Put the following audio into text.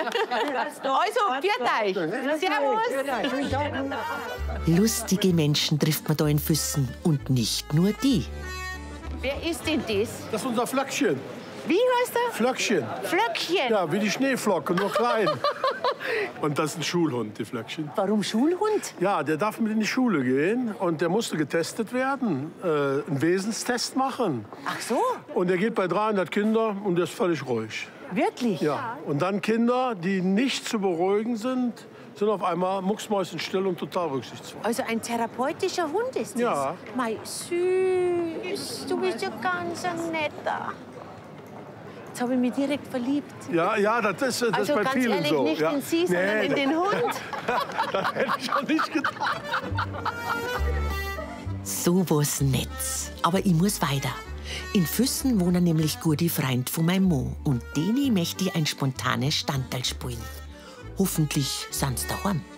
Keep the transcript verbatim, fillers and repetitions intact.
Also, viert euch. Servus. Lustige Menschen trifft man da in Füssen. Und nicht nur die. Wer ist denn das? Das ist unser Flöckchen. Wie heißt er? Flöckchen. Flöckchen. Ja, wie die Schneeflocke, nur klein. Und das ist ein Schulhund, die Flöckchen. Warum Schulhund? Ja, der darf mit in die Schule gehen und der musste getestet werden, äh, einen Wesenstest machen. Ach so. Und der geht bei dreihundert Kindern und der ist völlig ruhig. Wirklich? Ja. Und dann Kinder, die nicht zu beruhigen sind, sind auf einmal mucksmäuschenstill und total rücksichtsvoll. Also ein therapeutischer Hund ist das? Ja. Mei, süß. Du bist ja ganz ein netter. Jetzt habe ich mich direkt verliebt. Ja, ja, das ist, das Also ist bei ganz vielen ehrlich, so. nicht ja. in Sie, sondern Nee, in den Hund. das hätte ich auch nicht gedacht. So was Netz. Aber ich muss weiter. In Füssen wohnen nämlich gute Freund von meinem Mo. Und denen möchte ich ein spontanes Standteil spielen. Hoffentlich sind's daheim.